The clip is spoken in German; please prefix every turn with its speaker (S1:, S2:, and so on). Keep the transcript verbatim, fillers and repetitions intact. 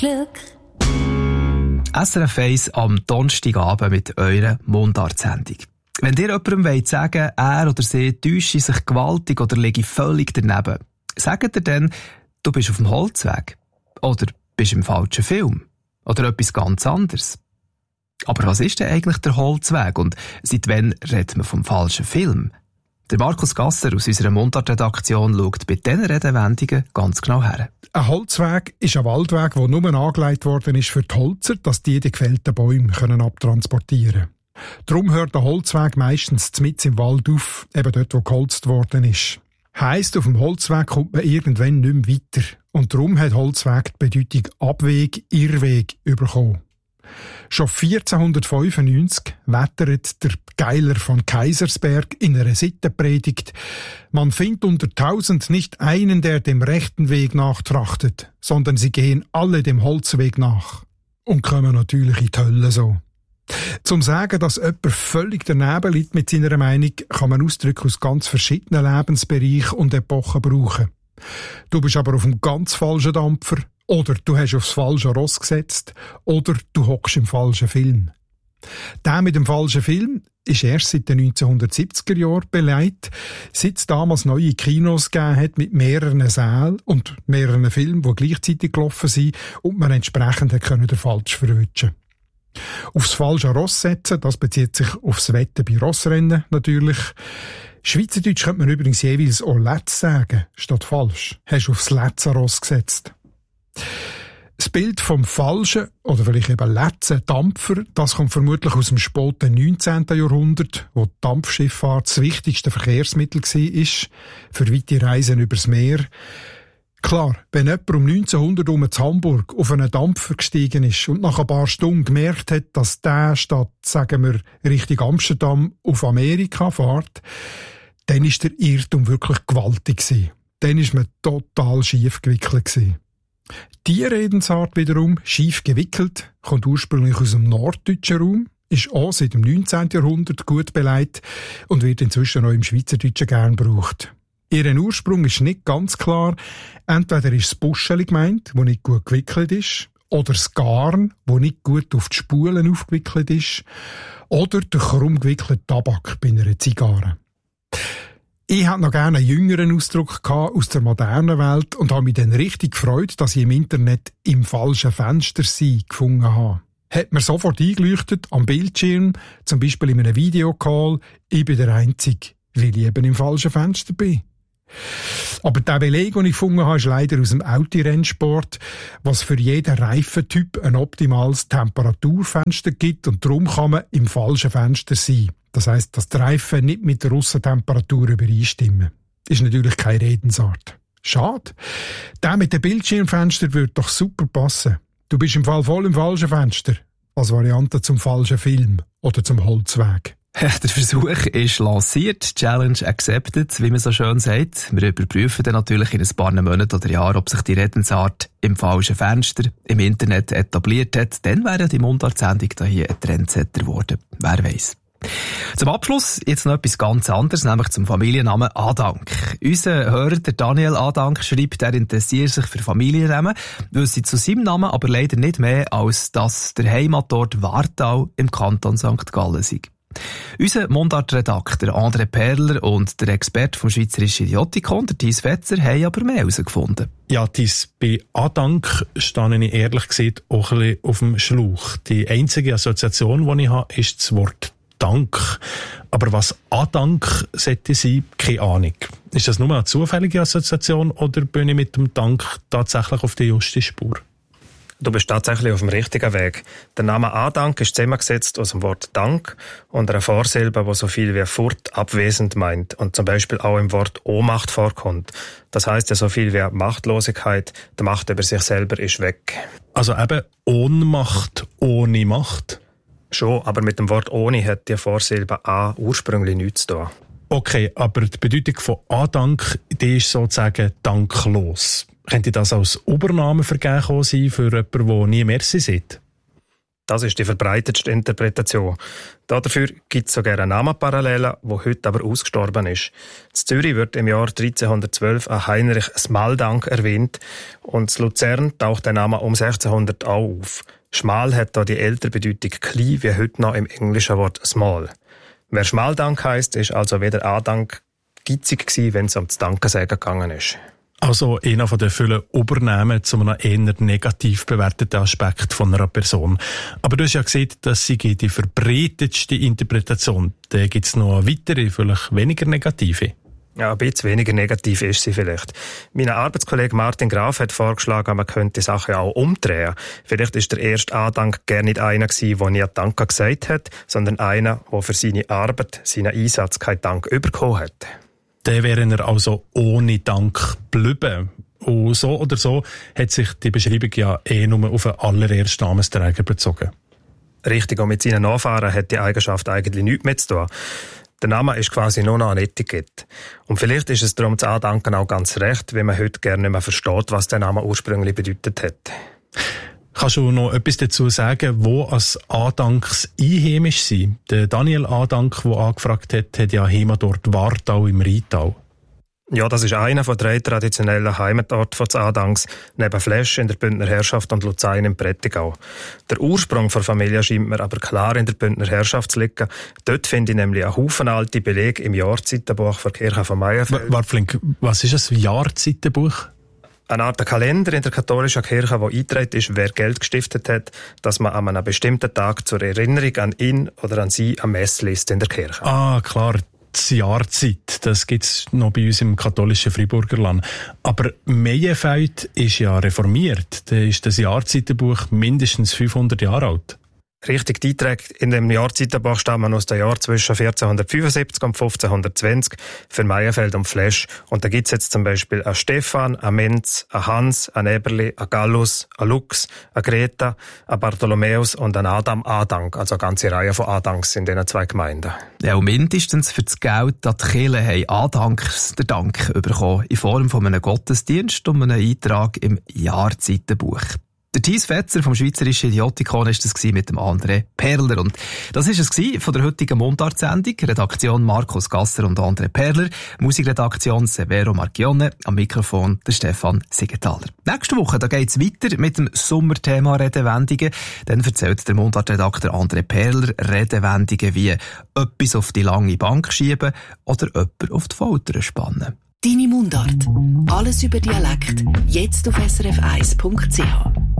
S1: Glück.
S2: S R F eins am Donnerstagabend mit eurer Mundartsendung. Wenn ihr jemandem wollt sagen, er oder sie täusche sich gewaltig oder liege völlig daneben, sagt ihr dann, du bist auf dem Holzweg? Oder bist im falschen Film? Oder etwas ganz anderes? Aber was ist denn eigentlich der Holzweg und seit wann redet man vom falschen Film? Der Markus Gasser aus unserer Mundart-Redaktion schaut bei diesen Redewendungen ganz genau her.
S3: Ein Holzweg ist ein Waldweg, der nur angelegt worden ist für die Holzer, dass die die gefällten Bäume können abtransportieren können. Darum hört der Holzweg meistens mitten im Wald auf, eben dort, wo geholzt worden ist. Heisst, auf dem Holzweg kommt man irgendwann nicht mehr weiter. Und darum hat Holzweg die Bedeutung Abweg, Irrweg bekommen. Schon vierzehnhundertfünfundneunzig wettert der Geiler von Kaisersberg in einer Sittenpredigt: Man findet unter tausend nicht einen, der dem rechten Weg nachtrachtet, sondern sie gehen alle dem Holzweg nach. Und kommen natürlich in die Hölle so. Zum sagen, dass jemand völlig daneben liegt mit seiner Meinung, kann man Ausdrücke aus ganz verschiedenen Lebensbereichen und Epochen brauchen. Du bist aber auf einem ganz falschen Dampfer, oder du hast aufs falsche Ross gesetzt, oder du hockst im falschen Film. Der mit dem falschen Film ist erst seit den neunzehnhundertsiebziger Jahren belegt, seit es damals neue Kinos gegeben hat mit mehreren Sälen und mehreren Filmen, die gleichzeitig gelaufen sind und man entsprechend können den falsch verwischen. Aufs falsche Ross setzen, das bezieht sich aufs Wetten bei Rossrennen natürlich. Schweizerdeutsch könnte man übrigens jeweils auch Letz sagen, statt falsch. Hast du aufs letzte Ross gesetzt. Das Bild vom falschen, oder vielleicht eben letzten Dampfer, das kommt vermutlich aus dem späten neunzehnten Jahrhundert, wo die Dampfschifffahrt das wichtigste Verkehrsmittel war, für weite Reisen übers Meer. Klar, wenn jemand um neunzehnhundert um in Hamburg auf einen Dampfer gestiegen ist und nach ein paar Stunden gemerkt hat, dass der statt, sagen wir, Richtung Amsterdam auf Amerika fährt, dann ist der Irrtum wirklich gewaltig gewesen. Dann ist man total schief gewickelt gewesen. Die Redensart wiederum, schief gewickelt, kommt ursprünglich aus dem norddeutschen Raum, ist auch seit dem neunzehnten Jahrhundert gut beleidigt und wird inzwischen auch im Schweizerdeutschen gern gebraucht. Ihren Ursprung ist nicht ganz klar. Entweder ist das Buscheli gemeint, das nicht gut gewickelt ist, oder das Garn, das nicht gut auf die Spulen aufgewickelt ist, oder der krumm gewickelte Tabak bei einer Zigarre. Ich hatte noch gerne einen jüngeren Ausdruck aus der modernen Welt und habe mich dann richtig gefreut, dass ich im Internet «im falschen Fenster sein» gefunden habe. Hat mir sofort eingeleuchtet am Bildschirm, zum Beispiel in einem Videocall, ich bin der Einzige, weil ich eben im falschen Fenster bin. Aber der Beleg, den ich gefunden habe, ist leider aus dem Autorennsport, was für jeden Reifentyp ein optimales Temperaturfenster gibt und darum kann man im falschen Fenster sein. Das heisst, dass die Reifen nicht mit der Aussentemperatur übereinstimmen. Ist natürlich keine Redensart. Schade. Der mit dem Bildschirmfenster würde doch super passen. Du bist im Fall voll im falschen Fenster. Als Variante zum falschen Film oder zum Holzweg.
S2: Der Versuch ist lanciert, Challenge accepted, wie man so schön sagt. Wir überprüfen dann natürlich in ein paar Monaten oder Jahren, ob sich die Redensart im falschen Fenster im Internet etabliert hat. Dann wäre die Mundartsendung da hier ein Trendsetter geworden. Wer weiss. Zum Abschluss jetzt noch etwas ganz anderes, nämlich zum Familiennamen Adank. Unser Hörer, der Daniel Adank, schreibt, er interessiert sich für Familiennamen, wüsste zu seinem Namen aber leider nicht mehr, als dass der Heimatort Wartau im Kanton Sankt Gallen sei. Unser Mundart-Redakteur André Perler und der Experte vom Schweizerischen Idiotikon, der Thies Fetzer, haben aber mehr herausgefunden.
S4: Ja, Thies, bei Adank stehe ich ehrlich gesagt auch ein bisschen auf dem Schlauch. Die einzige Assoziation, die ich habe, ist das Wort Dank. Aber was Adank sollte sein, keine Ahnung. Ist das nur eine zufällige Assoziation oder bin ich mit dem Dank tatsächlich auf der justen Spur?
S5: Du bist tatsächlich auf dem richtigen Weg. Der Name Adank ist zusammengesetzt aus dem Wort Dank und einer Vorsilbe, die so viel wie fort, abwesend meint und zum Beispiel auch im Wort Ohnmacht vorkommt. Das heisst ja so viel wie Machtlosigkeit, die Macht über sich selber ist weg.
S4: Also eben Ohnmacht ohne Macht?
S5: Schon, aber mit dem Wort ohne hat die Vorsilbe A ursprünglich nichts zu tun.
S4: Okay, aber die Bedeutung von Adank, die ist sozusagen danklos. Könnte das als Übernahme vergeben sein für jemanden, der nie Merci sagt?
S5: Das ist die verbreitetste Interpretation. Dafür gibt es sogar eine Namenparallele, die heute aber ausgestorben ist. In Zürich wird im Jahr dreizehnhundertzwölf ein Heinrich Smaldank erwähnt und in Luzern taucht der Name um sechzehnhundert auch auf. Schmal hat da die ältere Bedeutung klein, wie heute noch im englischen Wort small. Wer Schmaldank heisst, ist also weder Andank gitzig gewesen, wenn es um das Dankensagen gegangen ist.
S4: Also einer von den vielen Übernahmen zu einem eher negativ bewerteten Aspekt von einer Person. Aber du hast ja gesehen, dass sie die verbreitetste Interpretation. Da gibt es noch eine weitere, vielleicht weniger negative.
S5: Ja, ein bisschen weniger negativ ist sie vielleicht. Mein Arbeitskollege Martin Graf hat vorgeschlagen, man könnte die Sache auch umdrehen. Vielleicht ist der erste Andank gar nicht einer gewesen, der nie Danke gesagt hat, sondern einer, der für seine Arbeit, seinen Einsatz keinen Dank bekommen hat.
S4: Dann wären er also ohne Dank geblieben. Und so oder so hat sich die Beschreibung ja eh nur auf den allerersten Namensträger bezogen.
S5: Richtig, und mit seinen Nachfahren hat die Eigenschaft eigentlich nichts mehr zu tun. Der Name ist quasi nur noch ein Etikett. Und vielleicht ist es darum zu Andanken auch ganz recht, wenn man heute gerne nicht mehr versteht, was der Name ursprünglich bedeutet hat.
S4: Kannst du noch etwas dazu sagen, wo als Adanks einheimisch sind? Der Daniel Adank, der angefragt hat, hat ja Heimat dort Wartau im Rheintal.
S5: Ja, das ist einer von drei traditionellen Heimatorten von Adanks, neben Flesch in der Bündner Herrschaft und Luzern im Prättigau. Der Ursprung der Familie scheint mir aber klar in der Bündner Herrschaft zu liegen. Dort finde ich nämlich einen Haufen alte Belege im Jahrzeitenbuch der Kirche von Meierfeld.
S4: Warte, Flink, was ist ein Jahrzeitenbuch?
S5: Eine Art Kalender in der katholischen Kirche, wo eingetragen ist, wer Geld gestiftet hat, dass man an einem bestimmten Tag zur Erinnerung an ihn oder an sie eine Messe liest in der Kirche.
S4: Ah, klar. Die Jahrzeit, das gibt's noch bei uns im katholischen Freiburgerland. Aber Meyenfeld ist ja reformiert. Da ist das Jahrzeitenbuch mindestens fünfhundert Jahre alt.
S5: Richtig, die Einträge in dem Jahrzeitenbuch stammen aus den Jahren zwischen vierzehnhundertfünfundsiebzig und fünfzehnhundertzwanzig für Meyenfeld und Flesch. Und da gibt's jetzt zum Beispiel einen Stefan, einen Menz, einen Hans, einen Eberli, einen Gallus, einen Lux, einen Greta, einen Bartholomäus und einen Adam Adank. Also eine ganze Reihe von Adanks in diesen zwei Gemeinden.
S2: Ja, und mindestens für das Geld an die Kirche haben Adanks den Dank bekommen in Form von einem Gottesdienst und einem Eintrag im Jahrzeitenbuch. Der Thies Fetzer vom Schweizerischen Idiotikon war das mit dem André Perler. Und das war es von der heutigen Mundart-Sendung. Redaktion Markus Gasser und André Perler. Musikredaktion Severo Marchione. Am Mikrofon der Stefan Siegenthaler. Nächste Woche da geht's weiter mit dem Sommerthema Redewendungen. Dann erzählt der Mundart-Redakteur André Perler Redewendungen wie etwas auf die lange Bank schieben oder jemand auf die Folter spannen.
S1: Deine Mundart. Alles über Dialekt. Jetzt auf s r f eins punkt c h.